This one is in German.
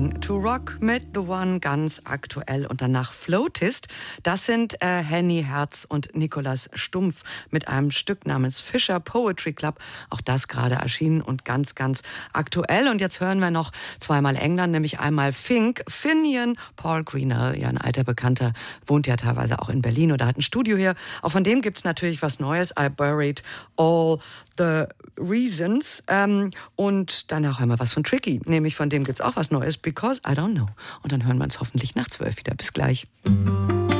Learning to Rock mit The One ganz aktuell und danach Floatist. Das sind Henny Herz und Nicolas Stumpf mit einem Stück namens Fischer Poetry Club. Auch das gerade erschienen und ganz, ganz aktuell. Und jetzt hören wir noch zweimal England, nämlich einmal Finian Paul Greenall, ja ein alter Bekannter, wohnt ja teilweise auch in Berlin oder hat ein Studio hier. Auch von dem gibt's natürlich was Neues. I Buried All the Reasons. Und danach hören wir was von Tricky. Nämlich von dem gibt's auch was Neues. Because I Don't Know. Und dann hören wir uns hoffentlich nach 12 wieder. Bis gleich.